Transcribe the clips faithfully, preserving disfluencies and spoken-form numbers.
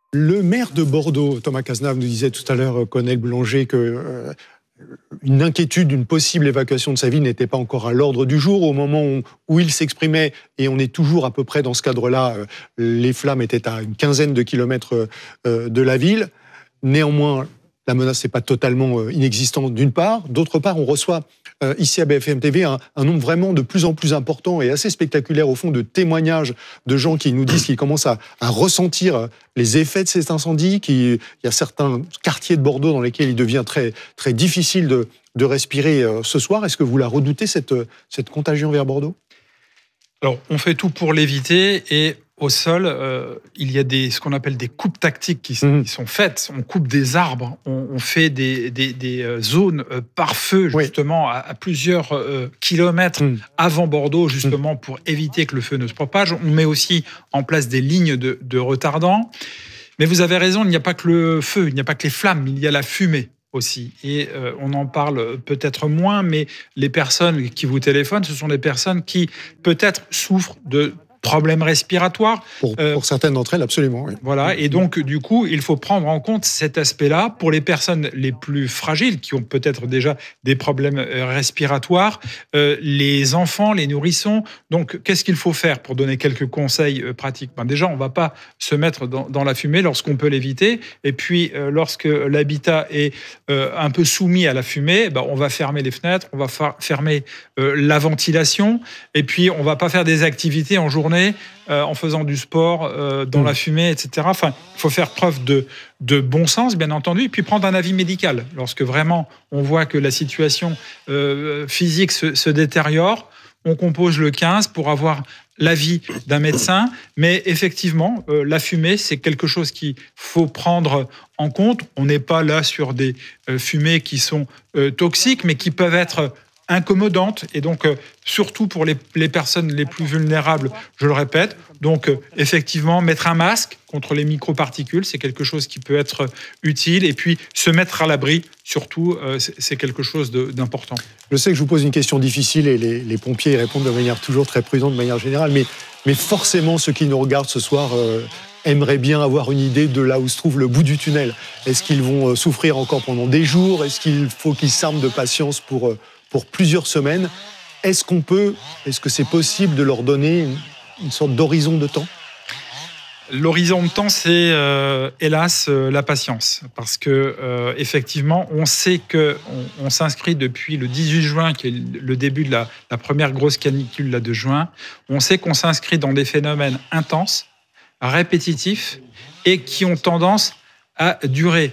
Le maire de Bordeaux, Thomas Cazenave, nous disait tout à l'heure, Colonel Boulanger, que euh, une inquiétude d'une possible évacuation de sa ville n'était pas encore à l'ordre du jour. Au moment où, où il s'exprimait, et on est toujours à peu près dans ce cadre-là, euh, les flammes étaient à une quinzaine de kilomètres euh, de la ville. Néanmoins, la menace n'est pas totalement euh, inexistante d'une part. D'autre part, on reçoit euh, ici à B F M T V un, un nombre vraiment de plus en plus important et assez spectaculaire au fond de témoignages de gens qui nous disent qu'ils commencent à, à ressentir les effets de cet incendie. Qui, il y a certains quartiers de Bordeaux dans lesquels il devient très, très difficile de, de respirer euh, ce soir. Est-ce que vous la redoutez, cette, cette contagion vers Bordeaux ? Alors, on fait tout pour l'éviter et au sol, euh, il y a des, ce qu'on appelle des coupes tactiques qui, mmh. qui sont faites. On coupe des arbres, on, on fait des, des, des zones euh, par feu, justement, oui. à, à plusieurs euh, kilomètres mmh. avant Bordeaux, justement, mmh. pour éviter que le feu ne se propage. On met aussi en place des lignes de, de retardants. Mais vous avez raison, il n'y a pas que le feu, il n'y a pas que les flammes, il y a la fumée aussi. Et euh, on en parle peut-être moins, mais les personnes qui vous téléphonent, ce sont des personnes qui peut-être souffrent de problèmes respiratoires. Pour, euh, pour certaines d'entre elles, absolument. Oui. Voilà, et donc du coup, il faut prendre en compte cet aspect-là pour les personnes les plus fragiles, qui ont peut-être déjà des problèmes respiratoires, euh, les enfants, les nourrissons. Donc, qu'est-ce qu'il faut faire pour donner quelques conseils euh, pratiques ? Ben, déjà, on ne va pas se mettre dans, dans la fumée lorsqu'on peut l'éviter. Et puis, euh, lorsque l'habitat est euh, un peu soumis à la fumée, ben, on va fermer les fenêtres, on va fa- fermer euh, la ventilation, et puis on ne va pas faire des activités en journée Euh, en faisant du sport, euh, dans mmh. la fumée, et cetera. Enfin, il faut faire preuve de, de bon sens, bien entendu, et puis prendre un avis médical. Lorsque vraiment on voit que la situation euh, physique se, se détériore, on compose le quinze pour avoir l'avis d'un médecin. Mais effectivement, euh, la fumée, c'est quelque chose qu'il faut prendre en compte. On n'est pas là sur des euh, fumées qui sont euh, toxiques, mais qui peuvent être incommodante, et donc euh, surtout pour les, les personnes les plus vulnérables, je le répète. Donc euh, effectivement, mettre un masque contre les microparticules, c'est quelque chose qui peut être utile, et puis se mettre à l'abri, surtout, euh, c'est, c'est quelque chose de, d'important. Je sais que je vous pose une question difficile et les, les pompiers y répondent de manière toujours très prudente, de manière générale, mais, mais forcément ceux qui nous regardent ce soir euh, aimeraient bien avoir une idée de là où se trouve le bout du tunnel. Est-ce qu'ils vont souffrir encore pendant des jours ? Est-ce qu'il faut qu'ils s'arment de patience pour... Euh, pour plusieurs semaines? Est-ce qu'on peut, est-ce que c'est possible de leur donner une, une sorte d'horizon de temps? L'horizon de temps, c'est euh, hélas euh, la patience, parce que euh, effectivement, on sait que on, on s'inscrit depuis le dix-huit juin, qui est le début de la, la première grosse canicule là, de juin. On sait qu'on s'inscrit dans des phénomènes intenses, répétitifs, et qui ont tendance à durer.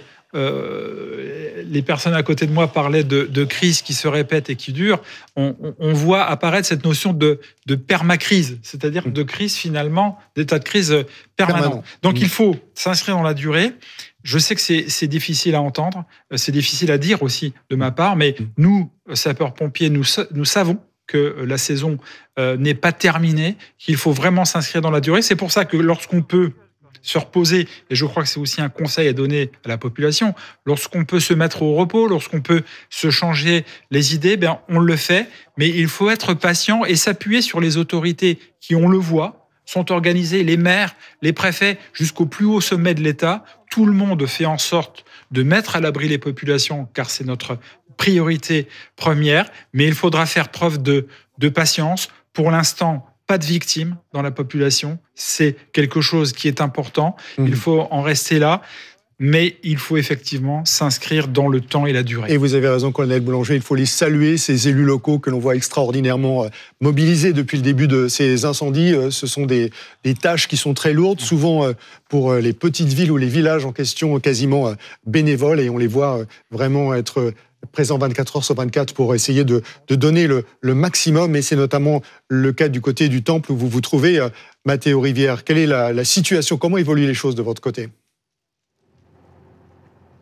Euh, les personnes à côté de moi parlaient de, de crise qui se répète et qui dure. On, on, on voit apparaître cette notion de, de permacrise, c'est-à-dire de crise finalement, d'état de crise permanent. Permanent. Donc mmh. il faut s'inscrire dans la durée. Je sais que c'est, c'est difficile à entendre, c'est difficile à dire aussi de ma part, mais nous, sapeurs-pompiers, nous, nous savons que la saison euh, n'est pas terminée, qu'il faut vraiment s'inscrire dans la durée. C'est pour ça que lorsqu'on peut se reposer, et je crois que c'est aussi un conseil à donner à la population, lorsqu'on peut se mettre au repos, lorsqu'on peut se changer les idées, ben on le fait, mais il faut être patient et s'appuyer sur les autorités qui, on le voit, sont organisées, les maires, les préfets, jusqu'au plus haut sommet de l'État. Tout le monde fait en sorte de mettre à l'abri les populations, car c'est notre priorité première, mais il faudra faire preuve de, de patience. Pour l'instant, pas de victimes dans la population, c'est quelque chose qui est important. Mmh. Il faut en rester là, mais il faut effectivement s'inscrire dans le temps et la durée. Et vous avez raison, Colonel Boulanger, il faut les saluer, ces élus locaux que l'on voit extraordinairement mobilisés depuis le début de ces incendies. Ce sont des, des tâches qui sont très lourdes, souvent pour les petites villes ou les villages en question, quasiment bénévoles, et on les voit vraiment être présent vingt-quatre heures sur vingt-quatre pour essayer de, de donner le, le maximum, et c'est notamment le cas du côté du Temple où vous vous trouvez, euh, Mathéo Rivière. Quelle est la, la situation ? Comment évoluent les choses de votre côté ?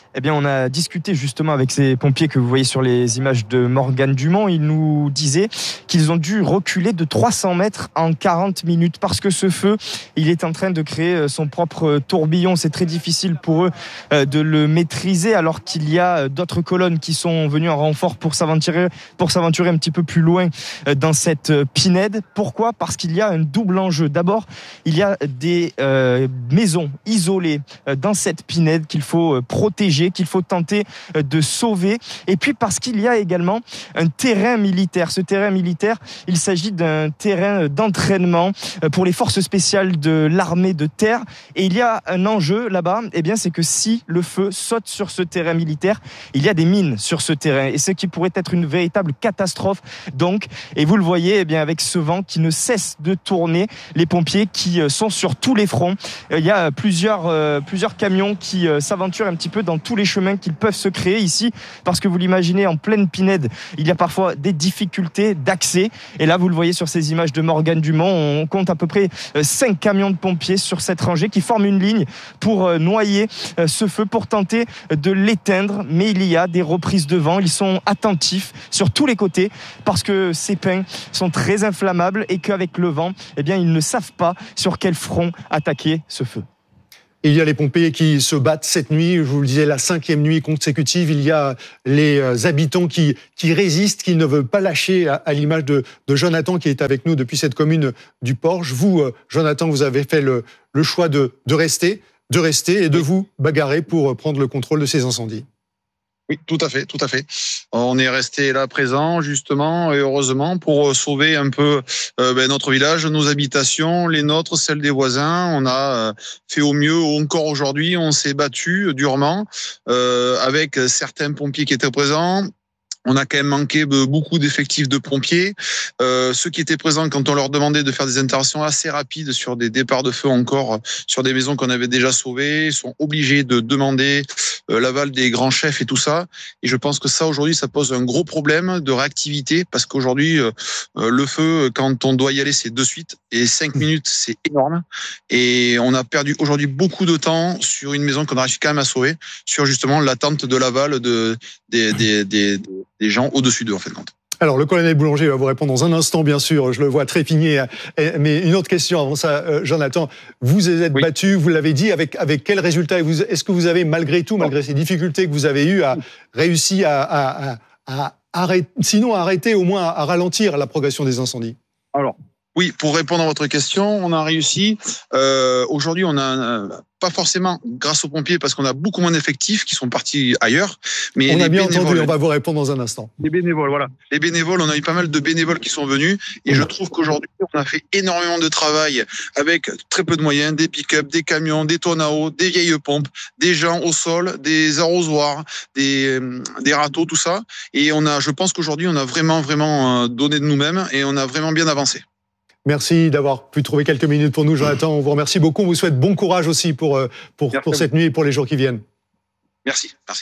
Eh bien, on a discuté justement avec ces pompiers que vous voyez sur les images de Morgane Dumont. Ils nous disaient qu'ils ont dû reculer de trois cents mètres en quarante minutes parce que ce feu, il est en train de créer son propre tourbillon. C'est très difficile pour eux de le maîtriser alors qu'il y a d'autres colonnes qui sont venues en renfort pour s'aventurer, pour s'aventurer un petit peu plus loin dans cette pinède. Pourquoi ? Parce qu'il y a un double enjeu. D'abord, il y a des euh, maisons isolées dans cette pinède qu'il faut protéger, qu'il faut tenter de sauver. Et puis parce qu'il y a également un terrain militaire. Ce terrain militaire, il s'agit d'un terrain d'entraînement pour les forces spéciales de l'armée de terre. Et il y a un enjeu là-bas, eh bien, c'est que si le feu saute sur ce terrain militaire, il y a des mines sur ce terrain. Et ce qui pourrait être une véritable catastrophe. Donc, et vous le voyez, eh bien, avec ce vent qui ne cesse de tourner, les pompiers qui sont sur tous les fronts. Il y a plusieurs, euh, plusieurs camions qui euh, s'aventurent un petit peu dans tous les chemins qu'ils peuvent se créer ici, parce que vous l'imaginez, en pleine pinède, il y a parfois des difficultés d'accès. Et là, vous le voyez sur ces images de Morgane Dumont, on compte à peu près cinq camions de pompiers sur cette rangée qui forment une ligne pour noyer ce feu, pour tenter de l'éteindre. Mais il y a des reprises de vent, ils sont attentifs sur tous les côtés, parce que ces pins sont très inflammables et qu'avec le vent, eh bien, ils ne savent pas sur quel front attaquer ce feu. Il y a les pompiers qui se battent cette nuit, je vous le disais, la cinquième nuit consécutive. Il y a les habitants qui, qui résistent, qui ne veulent pas lâcher, à, à l'image de, de Jonathan qui est avec nous depuis cette commune du Porge. Vous, Jonathan, vous avez fait le, le choix de, de rester, de rester et de vous bagarrer pour prendre le contrôle de ces incendies. Oui, tout à fait, tout à fait. On est resté là présent, justement, et heureusement, pour sauver un peu euh, ben, notre village, nos habitations, les nôtres, celles des voisins. On a fait au mieux. Encore aujourd'hui, on s'est battu durement euh, avec certains pompiers qui étaient présents. On a quand même manqué beaucoup d'effectifs de pompiers. Euh, ceux qui étaient présents, quand on leur demandait de faire des interventions assez rapides sur des départs de feu encore, sur des maisons qu'on avait déjà sauvées, sont obligés de demander euh, l'aval des grands chefs et tout ça. Et je pense que ça, aujourd'hui, ça pose un gros problème de réactivité, parce qu'aujourd'hui, euh, le feu, quand on doit y aller, c'est de suite. Et cinq minutes, c'est énorme. Et on a perdu aujourd'hui beaucoup de temps sur une maison qu'on a réussi quand même à sauver, sur justement l'attente de l'aval de, des, des, des, des des gens au-dessus d'eux, en fait. Alors, le colonel Boulanger va vous répondre dans un instant, bien sûr. Je le vois trépigner. Mais une autre question avant ça, Jonathan. Vous êtes oui. battu, vous l'avez dit, avec, avec quel résultat ? Est-ce que vous avez, malgré tout, malgré ces difficultés que vous avez eues, à, réussi à, à, à, à arrêter, sinon à arrêter, au moins à ralentir la progression des incendies ? Alors, oui, pour répondre à votre question, on a réussi. Euh, aujourd'hui, on a... Euh, pas forcément grâce aux pompiers, parce qu'on a beaucoup moins d'effectifs qui sont partis ailleurs. Mais on a bien entendu, on va vous répondre dans un instant. Les bénévoles, voilà. Les bénévoles, on a eu pas mal de bénévoles qui sont venus, et mmh. je trouve qu'aujourd'hui, on a fait énormément de travail avec très peu de moyens, des pick-up, des camions, des tonnes à eau, des vieilles pompes, des gens au sol, des arrosoirs, des, des râteaux, tout ça. Et on a, je pense qu'aujourd'hui, on a vraiment, vraiment donné de nous-mêmes, et on a vraiment bien avancé. Merci d'avoir pu trouver quelques minutes pour nous, Jonathan. On vous remercie beaucoup. On vous souhaite bon courage aussi pour, pour, pour cette nuit et pour les jours qui viennent. Merci, merci.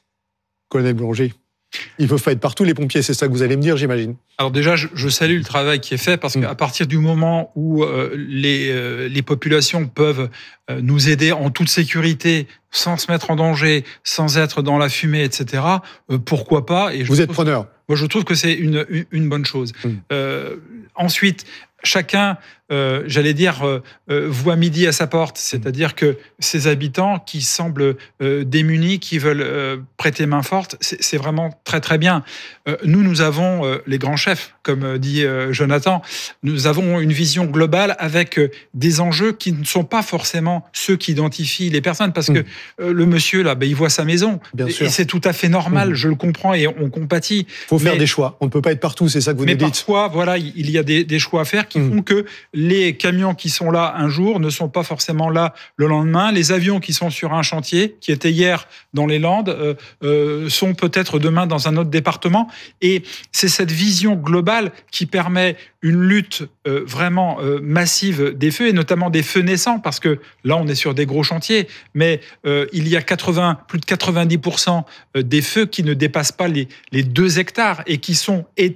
Colonel Boulanger, ils peuvent pas être partout, les pompiers, c'est ça que vous allez me dire, j'imagine. Alors déjà, je, je salue le travail qui est fait, parce qu'à partir du moment où euh, les, euh, les populations peuvent euh, nous aider en toute sécurité, sans se mettre en danger, sans être dans la fumée, et cetera, euh, pourquoi pas ? Et je vous êtes preneur ? Moi, je trouve que c'est une, une, une bonne chose. Mmh. Euh, ensuite, chacun, euh, j'allais dire, euh, euh, voit midi à sa porte. C'est-à-dire que ces habitants qui semblent euh, démunis, qui veulent euh, prêter main forte, c'est, c'est vraiment très, très bien. Euh, nous, nous avons euh, les grands chefs, comme dit euh, Jonathan. Nous avons une vision globale avec euh, des enjeux qui ne sont pas forcément ceux qui identifient les personnes. Parce mmh. que euh, le monsieur, là, ben, il voit sa maison. Bien et, sûr. Et c'est tout à fait normal, mmh. je le comprends et on compatit. Il faut faire mais, des choix. On ne peut pas être partout, c'est ça que vous nous dites. Mais parfois, voilà, il y a des, des choix à faire qui mmh. font que les camions qui sont là un jour ne sont pas forcément là le lendemain. Les avions qui sont sur un chantier, qui étaient hier dans les Landes, euh, euh, sont peut-être demain dans un autre département. Et c'est cette vision globale qui permet une lutte euh, vraiment euh, massive des feux, et notamment des feux naissants, parce que là, on est sur des gros chantiers, mais euh, il y a quatre-vingts, plus de quatre-vingt-dix pour cent des feux qui ne dépassent pas les, les deux hectares et qui sont éteints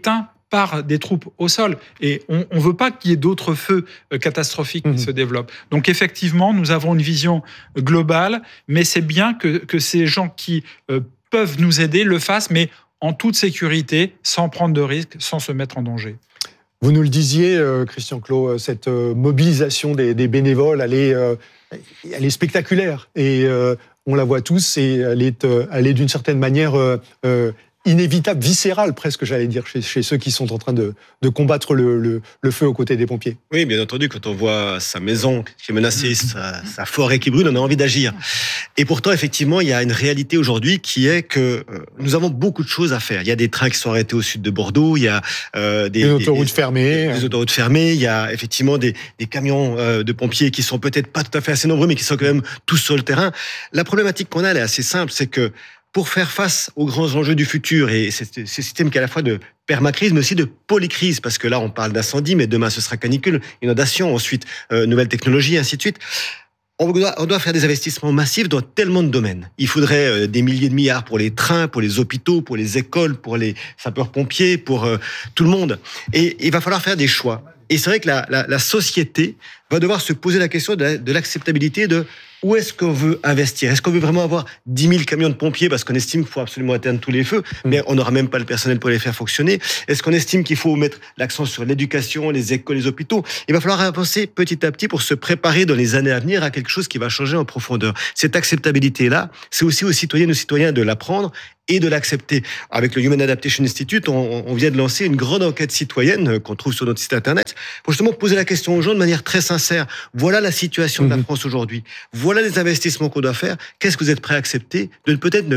par des troupes au sol. Et on ne veut pas qu'il y ait d'autres feux euh, catastrophiques mmh. qui se développent. Donc effectivement, nous avons une vision globale, mais c'est bien que, que ces gens qui euh, peuvent nous aider le fassent, mais en toute sécurité, sans prendre de risques, sans se mettre en danger. Vous nous le disiez, euh, Christian Clot, cette euh, mobilisation des, des bénévoles, elle est, euh, elle est spectaculaire. Et euh, on la voit tous, et elle est, euh, elle est d'une certaine manière euh, euh, inévitable, viscérale presque, j'allais dire, chez, chez ceux qui sont en train de, de combattre le, le, le feu aux côtés des pompiers. Oui, bien entendu, quand on voit sa maison qui est menacée, sa, sa forêt qui brûle, on a envie d'agir. Et pourtant, effectivement, il y a une réalité aujourd'hui qui est que euh, nous avons beaucoup de choses à faire. Il y a des trains qui sont arrêtés au sud de Bordeaux, il y a euh, des, des autoroutes des, fermées. Des, des autoroutes fermées, il y a effectivement des, des camions euh, de pompiers qui sont peut-être pas tout à fait assez nombreux, mais qui sont quand même tous sur le terrain. La problématique qu'on a, elle est assez simple, c'est que pour faire face aux grands enjeux du futur, et c'est ce système qui est à la fois de permacrise, mais aussi de polycrise, parce que là, on parle d'incendie, mais demain, ce sera canicule, inondation, ensuite, euh, nouvelles technologies, ainsi de suite. On doit, on doit faire des investissements massifs dans tellement de domaines. Il faudrait euh, des milliers de milliards pour les trains, pour les hôpitaux, pour les écoles, pour les sapeurs-pompiers, pour euh, tout le monde. Et il va falloir faire des choix. Et c'est vrai que la, la, la société va devoir se poser la question de, de l'acceptabilité de où est-ce qu'on veut investir. Est-ce qu'on veut vraiment avoir dix mille camions de pompiers parce qu'on estime qu'il faut absolument atteindre tous les feux, mais on n'aura même pas le personnel pour les faire fonctionner? Est-ce qu'on estime qu'il faut mettre l'accent sur l'éducation, les écoles, les hôpitaux? Il va falloir avancer petit à petit pour se préparer dans les années à venir à quelque chose qui va changer en profondeur. Cette acceptabilité-là, c'est aussi aux citoyennes et aux citoyens de l'apprendre et de l'accepter. Avec le Human Adaptation Institute, on, on vient de lancer une grande enquête citoyenne qu'on trouve sur notre site internet pour justement poser la question aux gens de manière très sincère. Voilà la situation de la France aujourd'hui. Voilà les investissements qu'on doit faire. Qu'est-ce que vous êtes prêt à accepter de peut-être ne